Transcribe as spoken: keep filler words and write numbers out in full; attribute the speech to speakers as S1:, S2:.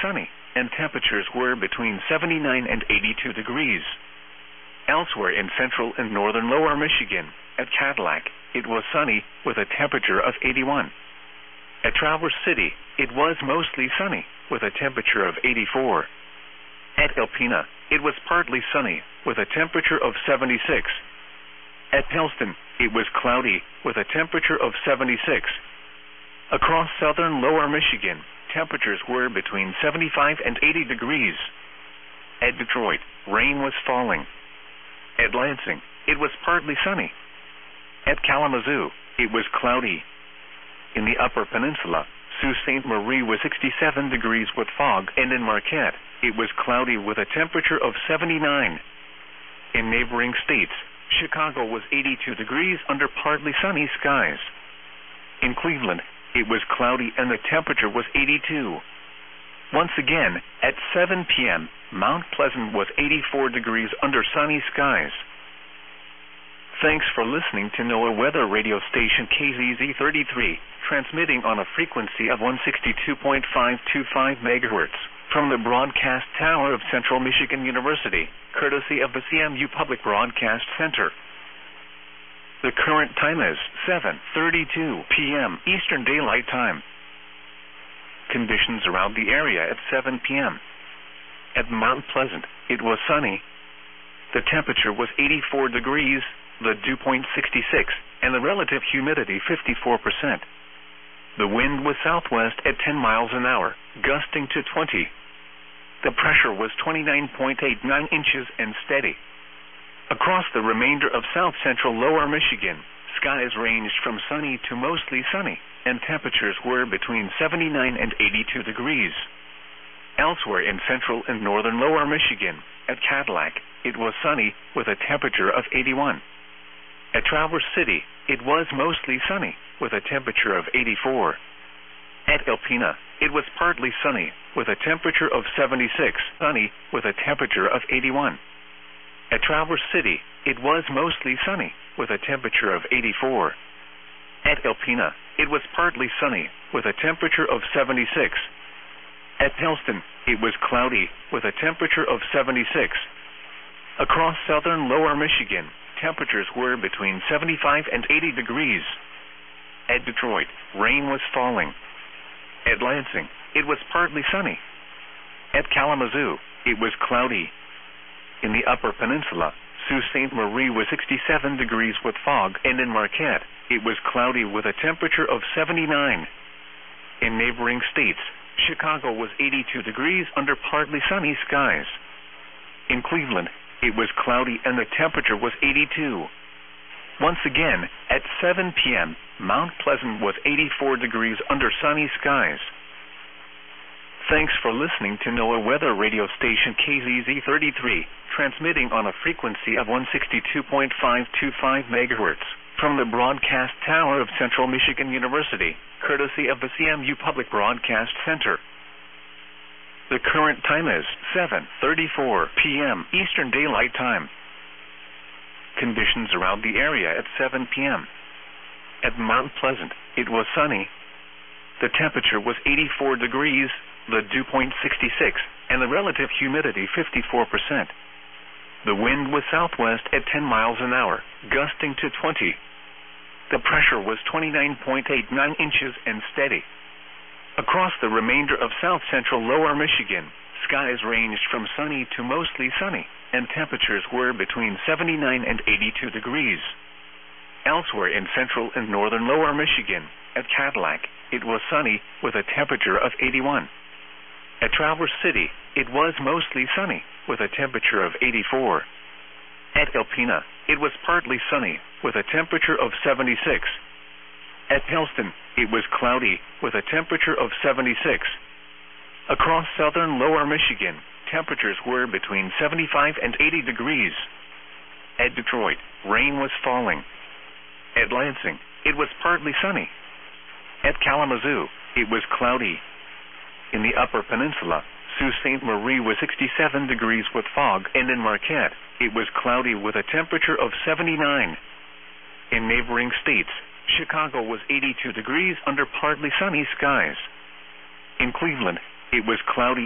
S1: sunny, and temperatures were between seventy-nine and eighty-two degrees. Elsewhere in central and northern lower Michigan, at Cadillac, it was sunny, with a temperature of eighty-one. At Traverse City, it was mostly sunny, with a temperature of eighty-four. At Alpena, it was partly sunny, with a temperature of seventy-six. At Pellston, it was cloudy, with a temperature of seventy-six. Across southern lower Michigan, temperatures were between seventy-five and eighty degrees. At Detroit, rain was falling. At Lansing, it was partly sunny. At Kalamazoo, it was cloudy. In the Upper Peninsula, Sault Ste. Marie was sixty-seven degrees with fog, and in Marquette, it was cloudy with a temperature of seventy-nine. In neighboring states, Chicago was eighty-two degrees under partly sunny skies. In Cleveland, it was cloudy and the temperature was eighty-two. Once again, at seven p.m., Mount Pleasant was eighty-four degrees under sunny skies. Thanks for listening to NOAA Weather Radio Station K Z Z thirty-three, transmitting on a frequency of one sixty-two point five two five megahertz, from the broadcast tower of Central Michigan University, courtesy of the C M U Public Broadcast Center. The current time is seven thirty-two p.m. Eastern Daylight Time. Conditions around the area at seven p.m. At Mount Pleasant, it was sunny. The temperature was eighty-four degrees, the dew point sixty-six, and the relative humidity fifty-four percent. The wind was southwest at ten miles an hour, gusting to twenty. The pressure was twenty-nine point eight nine inches and steady. Across the remainder of south-central lower Michigan, skies ranged from sunny to mostly sunny, and temperatures were between seventy-nine and eighty-two degrees. Elsewhere in central and northern lower Michigan, at Cadillac, it was sunny, with a temperature of eighty-one. At Traverse City, it was mostly sunny, with a temperature of eighty-four. At Alpena, it was partly sunny, with a temperature of seventy-six, sunny, with a temperature of eighty-one. At Traverse City, it was mostly sunny, with a temperature of eighty-four. At Alpena, it was partly sunny, with a temperature of seventy-six. At Pellston, it was cloudy, with a temperature of seventy-six. Across southern lower Michigan, temperatures were between seventy-five and eighty degrees. At Detroit, rain was falling. At Lansing, it was partly sunny. At Kalamazoo, it was cloudy. In the Upper Peninsula, Sault Ste. Marie was sixty-seven degrees with fog, and in Marquette, it was cloudy with a temperature of seventy-nine. In neighboring states, Chicago was eighty-two degrees under partly sunny skies. In Cleveland, it was cloudy and the temperature was eighty-two. Once again, at seven p.m., Mount Pleasant was eighty-four degrees under sunny skies. Thanks for listening to NOAA Weather Radio Station K Z Z thirty-three, transmitting on a frequency of one sixty-two point five two five megahertz, from the broadcast tower of Central Michigan University, courtesy of the C M U Public Broadcast Center. The current time is seven thirty-four p.m. Eastern Daylight Time. Conditions around the area at seven p.m. At Mount Pleasant, it was sunny. The temperature was eighty-four degrees, the dew point sixty-six, and the relative humidity fifty-four percent. The wind was southwest at ten miles an hour, gusting to twenty. The pressure was twenty-nine point eight nine inches and steady. Across the remainder of south-central lower Michigan, skies ranged from sunny to mostly sunny, and temperatures were between seventy-nine and eighty-two degrees. Elsewhere in central and northern lower Michigan, at Cadillac, it was sunny, with a temperature of eighty-one. At Traverse City, it was mostly sunny, with a temperature of eighty-four. At Alpena, it was partly sunny, with a temperature of seventy-six. At Pellston, it was cloudy, with a temperature of seventy-six. Across southern lower Michigan, temperatures were between seventy-five and eighty degrees. At Detroit, rain was falling. At Lansing, it was partly sunny. At Kalamazoo, it was cloudy. In the Upper Peninsula, Sault Ste. Marie was sixty-seven degrees with fog, and in Marquette, it was cloudy with a temperature of seventy-nine. In neighboring states, Chicago was eighty-two degrees under partly sunny skies. In Cleveland, it was cloudy